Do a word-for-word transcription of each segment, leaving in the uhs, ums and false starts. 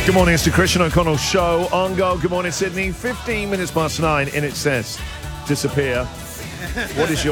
Good morning, it's the Christian O'Connell Show on Go. Good morning, Sydney. fifteen minutes past nine, and it says, disappear. What is your...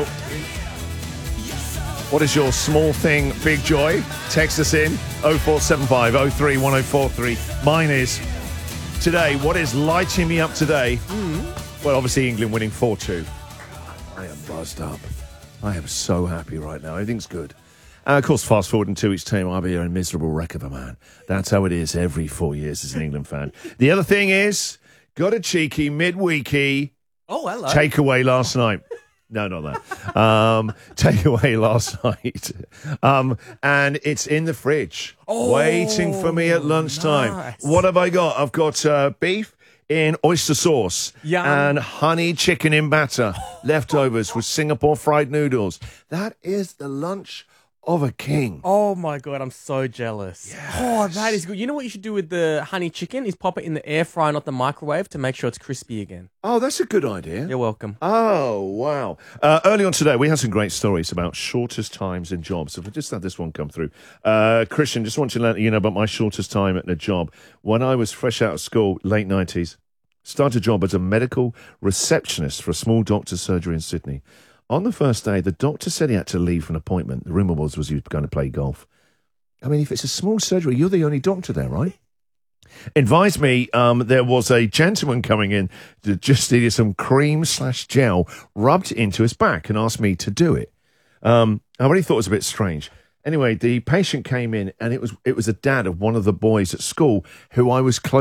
What is your small thing, big joy? Text us in, oh four seven five, oh three one oh four three. Mine is, today, what is lighting me up today? Mm. Well, obviously, England winning four two. I am buzzed up. I am so happy right now. Everything's good. And, of course, fast forward in two weeks' time, I'll be a miserable wreck of a man. That's how it is every four years as an England fan. The other thing is, got a cheeky midweeky oh, hello. takeaway last night. No, not that. Um, takeaway last night. Um, and it's in the fridge, oh, waiting for me at lunchtime. Nice. What have I got? I've got uh, beef in oyster sauce Yum. and honey chicken in batter, leftovers with Singapore fried noodles. That is the lunch of a king. Oh my God, I'm so jealous. Yes. Oh, that is good. You know what you should do with the honey chicken is pop it in the air fryer, not the microwave, to make sure it's crispy again. Oh, that's a good idea. You're welcome. Oh, wow. Uh, early on today, we had some great stories about shortest times in jobs. So I just had this one come through. Uh, Christian, just want to let you know about my shortest time at a job. When I was fresh out of school, late nineties, started a job as a medical receptionist for a small doctor's surgery in Sydney. On the first day, the doctor said he had to leave for an appointment. The rumour was, was he was going to play golf. I mean, if it's a small surgery, you're the only doctor there, right? Advised me um, there was a gentleman coming in that just needed some cream slash gel rubbed into his back and asked me to do it. Um, I already thought it was a bit strange. Anyway, the patient came in and it was it was a dad of one of the boys at school who I was close